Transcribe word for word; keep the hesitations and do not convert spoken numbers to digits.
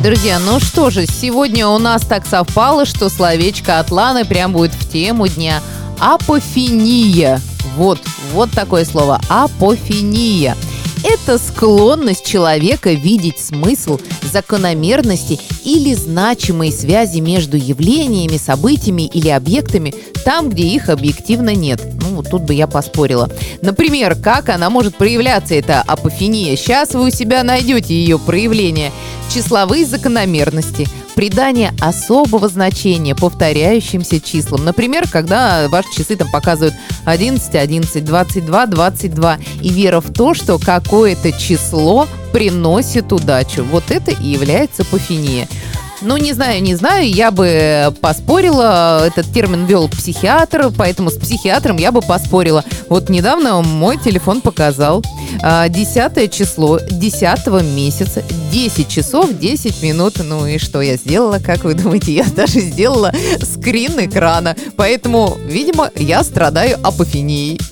Друзья, ну что же, сегодня у нас так совпало, что словечко от Ланы прям будет в тему дня. Апофения. Вот, вот такое слово. Апофения. Это склонность человека видеть смысл, закономерности или значимые связи между явлениями, событиями или объектами там, где их объективно нет. Ну, вот тут бы я поспорила. Например, как она может проявляться, эта апофения? Сейчас вы у себя найдете ее проявление. Числовые закономерности, придание особого значения повторяющимся числам. Например, когда ваши часы там показывают одиннадцать, одиннадцать, двадцать два, двадцать два. И вера в то, что какое-то число приносит удачу. Вот это и является апофения. Ну, не знаю, не знаю, я бы поспорила, этот термин ввел психиатр, поэтому с психиатром я бы поспорила. Вот недавно мой телефон показал десятое число десятого месяца, десять часов десять минут. Ну и что я сделала, как вы думаете? Я даже сделала скрин экрана, поэтому, видимо, я страдаю апофенией.